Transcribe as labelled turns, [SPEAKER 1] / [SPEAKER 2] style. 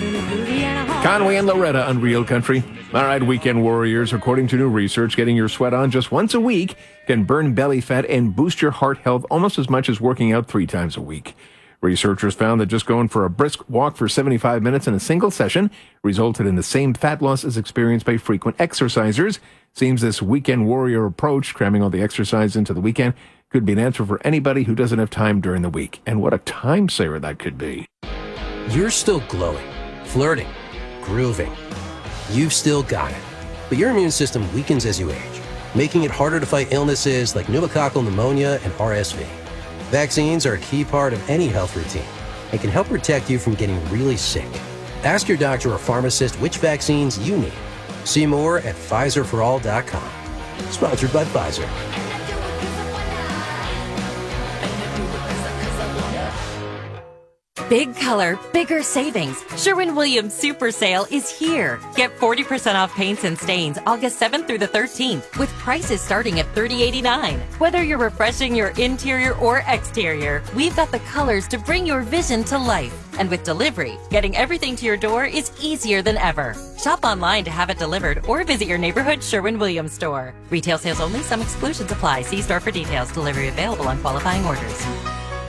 [SPEAKER 1] Conway and Loretta on Real Country. All right, weekend warriors, according to new research, getting your sweat on just once a week can burn belly fat and boost your heart health almost as much as working out 3 times a week. Researchers found that just going for a brisk walk for 75 minutes in a single session resulted in the same fat loss as experienced by frequent exercisers. Seems this weekend warrior approach, cramming all the exercise into the weekend, could be an answer for anybody who doesn't have time during the week. And what a time saver that could be.
[SPEAKER 2] You're still glowing, flirting, grooving. You've still got it. But your immune system weakens as you age, making it harder to fight illnesses like pneumococcal pneumonia and RSV. Vaccines are a key part of any health routine and can help protect you from getting really sick. Ask your doctor or pharmacist which vaccines you need. See more at PfizerForAll.com. Sponsored by Pfizer.
[SPEAKER 3] Big color, bigger savings. Sherwin-Williams Super Sale is here. Get 40% off paints and stains August 7th through the 13th with prices starting at $30.89. Whether you're refreshing your interior or exterior, we've got the colors to bring your vision to life. And with delivery, getting everything to your door is easier than ever. Shop online to have it delivered or visit your neighborhood Sherwin-Williams store. Retail sales only. Some exclusions apply. See store for details. Delivery available on qualifying orders.